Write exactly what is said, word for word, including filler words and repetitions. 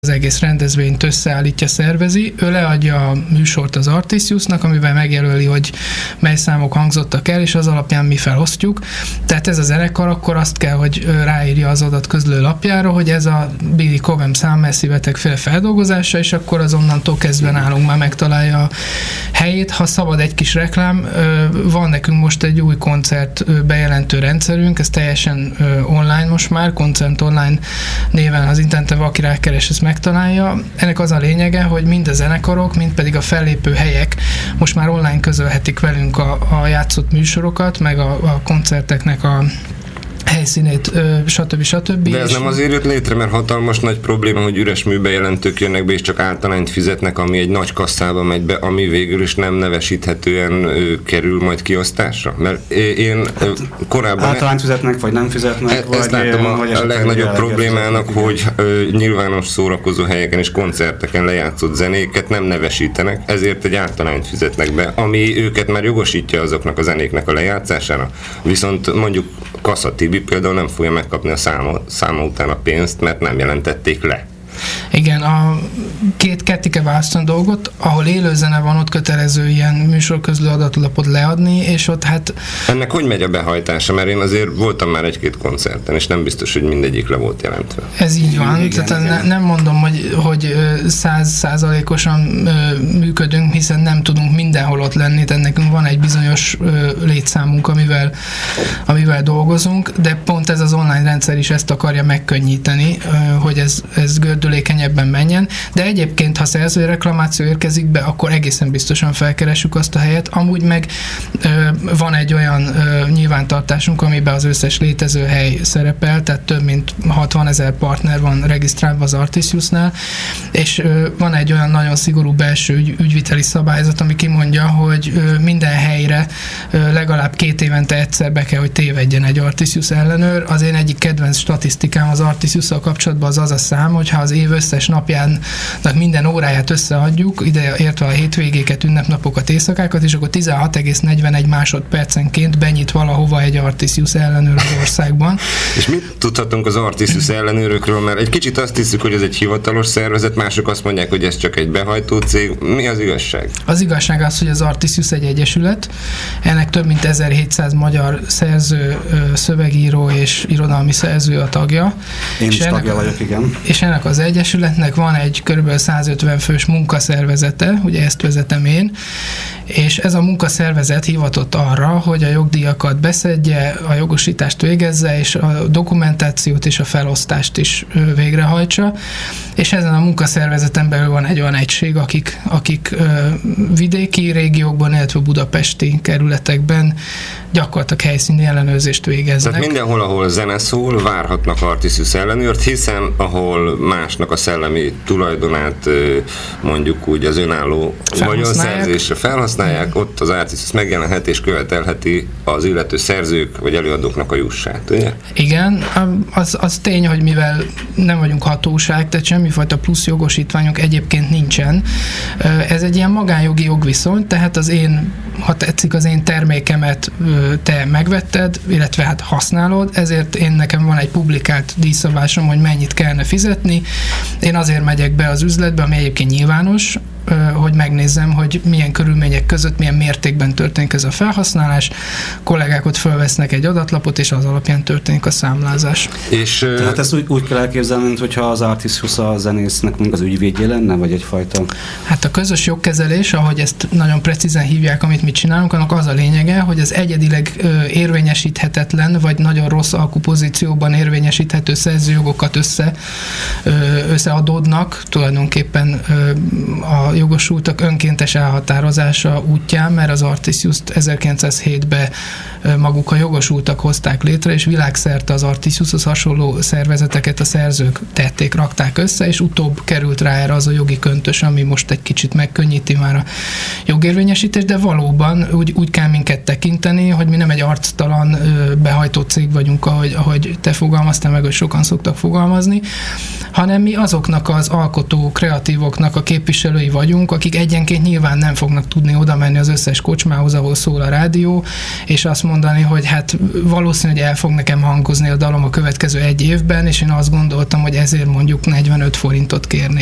az egész rendezvényt összeállítja, szervezi. Ő leadja a műsort az Artisiusnak, amivel megjelöli, hogy mely számok hangzottak el, és az alapján mi felosztjuk. Tehát ez a zenekar akkor azt kell, hogy ráírja az adatközlő lapjára, hogy ez a Billy Cobham szám Massive féle feldolgozása, és akkor az onnantól kezdve nálunk már megtalálja a helyét. Ha szabad egy kis reklám, van nekünk most egy új koncert bejelentő rendszerünk, ez teljesen online most már, Koncert Online néven az interneten valaki rákeres, ezt megtalálja. Ennek az a lényege, hogy mind a zenekarok, mind pedig a fellépő helyek most már online közölhetik velünk a, a játszott műsorokat, meg a, a koncerteknek a helyszínét, stb. stb. De ez nem azért jött létre, mert hatalmas nagy probléma, hogy üres műbejelentők jönnek be, és csak általányt fizetnek, ami egy nagy kasszába megy be, ami végül is nem nevesíthetően ö, kerül majd kiosztásra. Mert én hát, korábban... Általányt fizetnek, vagy nem fizetnek, e, vagy... Ezt látom a, vagy a legnagyobb problémának, hogy ö, nyilvános szórakozó helyeken és koncerteken lejátszott zenéket nem nevesítenek, ezért egy általányt fizetnek be, ami őket már jogosítja azoknak a zenéknek a lejátszására. Viszont mondjuk Kassa Tibi például nem fogja megkapni a száma, száma után a pénzt, mert nem jelentették le. Igen, a két ketté választani dolgot, ahol élőzene van, ott kötelező ilyen műsorközlő adatlapot leadni, és ott hát... Ennek hogy megy a behajtása? Mert én azért voltam már egy-két koncerten, és nem biztos, hogy mindegyik le volt jelentve. Ez így van, igen, tehát igen. Ne, nem mondom, hogy, hogy száz százalékosan működünk, hiszen nem tudunk mindenhol ott lenni, tehát nekünk van egy bizonyos létszámunk, amivel, amivel dolgozunk, de pont ez az online rendszer is ezt akarja megkönnyíteni, hogy ez, ez gördülékenyebben menjen, de egyébként, ha szerzői reklamáció érkezik be, akkor egészen biztosan felkeressük azt a helyet. Amúgy meg ö, van egy olyan ö, nyilvántartásunk, amiben az összes létező hely szerepel, tehát több mint hatvanezer partner van regisztrálva az Artisiusnál, és ö, van egy olyan nagyon szigorú belső ügy, ügyviteli szabályzat, ami kimondja, hogy ö, minden helyre ö, legalább két évente egyszer be kell, hogy tévedjen egy Artisius ellenőr. Az én egyik kedvenc statisztikám az Artisiusszal kapcsolatban az az a szám, hogyha az év összes napjának minden óráját összeadjuk, ide értve a hétvégéket, ünnepnapokat, éjszakákat, és akkor tizenhat egész negyvenegy másodpercenként benyit valahova egy Artisius ellenőr az országban. És mit tudhatunk az Artisius ellenőrökről? Mert egy kicsit azt hiszük, hogy ez egy hivatalos szervezet, mások azt mondják, hogy ez csak egy behajtó cég. Mi az igazság? Az igazság az, hogy az Artisius egy egyesület. Ennek több mint ezerhétszáz magyar szerző, szövegíró és irodalmi szerző a tagja. Én is tagja vagyok, igen. És ennek az egyesületnek van egy kb. százötven fős munkaszervezete, ugye ezt vezetem én, és ez a munkaszervezet hivatott arra, hogy a jogdíjakat beszedje, a jogosítást végezze, és a dokumentációt és a felosztást is végrehajtsa, és ezen a munkaszervezeten belül van egy olyan egység, akik, akik vidéki régiókban, illetve budapesti kerületekben gyakorlatilag helyszíni ellenőrzést végeznek. Tehát mindenhol, ahol zene szól, várhatnak Artisius ellenőrt, hiszen ahol másnak a szellemi tulajdonát mondjuk úgy az önálló vagyonszerzésre felhasználják, ott az Artisius megjelenhet és követelheti az illető szerzők vagy előadóknak a jussát, ugye? Igen, az, az tény, hogy mivel nem vagyunk hatóság, tehát semmifajta plusz jogosítványunk egyébként nincsen. Ez egy ilyen magánjogi jogviszony, tehát az én, ha tetszik, az én termékemet te megvetted, illetve hát használod, ezért én nekem van egy publikált díjszabásom, hogy mennyit kellene fizetni. Én azért megyek be az üzletbe, ami egyébként nyilvános, hogy megnézzem, hogy milyen körülmények között, milyen mértékben történik ez a felhasználás. Kollégák ott fölvesznek egy adatlapot, és az alapján történik a számlázás. És, Tehát ezt úgy, úgy kell elképzelni, mint hogyha az Artisius a zenésznek mondjuk az ügyvédje lenne, vagy egyfajta? Hát a közös jogkezelés, ahogy ezt nagyon precízen hívják, amit mi csinálunk, annak az a lényege, hogy az egyedileg érvényesíthetetlen, vagy nagyon rossz alkupozícióban érvényesíthető szerzőjogokat össze, összeadódnak tulajdonképpen a jogosultak önkéntes elhatározása útján, mert az Artisiust ezerkilencszázhétben maguk a jogosultak hozták létre, és világszerte az Artisiushoz hasonló szervezeteket a szerzők tették, rakták össze, és utóbb került rá erre az a jogi köntös, ami most egy kicsit megkönnyíti már a jogérvényesítést, de valóban úgy, úgy kell minket tekinteni, hogy mi nem egy arctalan behajtó cég vagyunk, ahogy, ahogy te fogalmaztál meg, hogy sokan szoktak fogalmazni, hanem mi azoknak az alkotó kreatívoknak a képviselői vagyunk, akik egyenként nyilván nem fognak tudni oda menni az összes kocsmához, ahol szól a rádió, és azt mondani, hogy hát valószínű, hogy el fog nekem hangozni a dalom a következő egy évben, és én azt gondoltam, hogy ezért mondjuk negyvenöt forintot kérni.